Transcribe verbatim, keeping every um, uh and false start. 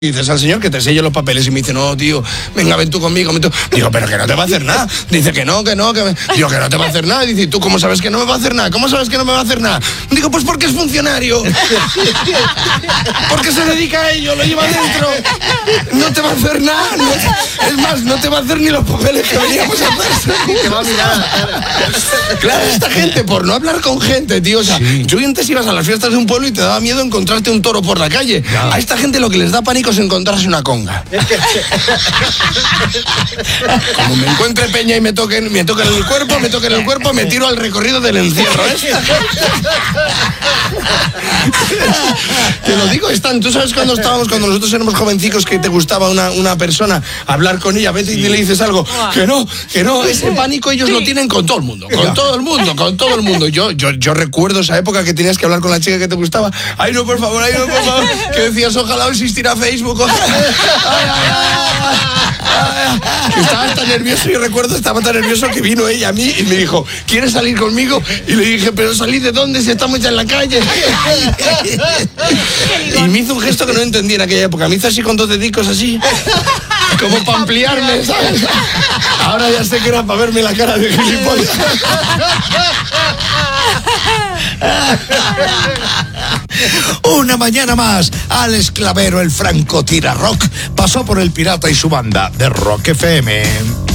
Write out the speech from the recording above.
Y dices al señor que te selle los papeles y me dice, no, tío, venga, ven tú conmigo. Tú. Digo, pero que no te va a hacer nada. Dice que no, que no, que me... Digo, que no te va a hacer nada. Dice, ¿tú cómo sabes que no me va a hacer nada? ¿Cómo sabes que no me va a hacer nada? Digo, pues porque es funcionario. Porque se dedica a ello, lo lleva dentro. No te va a hacer nada. No, es más, no te va a hacer ni los papeles que veníamos a hacer. Te va a mirar a la cara. Claro, esta gente, por no hablar con gente, tío, o sea, sí. Yo antes ibas a las fiestas de un pueblo y te daba miedo encontrarte un toro por la calle. Ya. A esta gente lo que les da pánico es encontrarse una conga. Como me encuentre peña y me toquen, me toquen el cuerpo, me toquen el cuerpo, me tiro al recorrido del encierro. ¿Eh? Te lo digo, Stan, tú sabes cuando estábamos, cuando nosotros éramos jovencicos, que te gustaba una, una persona, hablar con ella, vete y le dices algo, que no, que no, ese pánico ellos lo tienen con todo el mundo, con todo el mundo, con todo el mundo. Yo, yo, yo recuerdo esa época que tenías que hablar con la chica que te gustaba. Ay, no, por favor, ay, no, por favor. Que decías, ojalá existiera Facebook. Ojalá. Ay, ay, ay, ay, ay. Estaba tan nervioso, yo recuerdo, estaba tan nervioso que vino ella a mí y me dijo, ¿quieres salir conmigo? Y le dije, ¿pero salir de dónde si estamos ya en la calle? Y me hizo un gesto que no entendí en aquella época. Me hizo así con dos dedicos así, como para ampliarme, ¿sabes? Ahora ya sé que era para verme la cara de gilipollas. Una mañana más, Alex Clavero, el franco tira rock, pasó por El Pirata y su banda de Rock F M.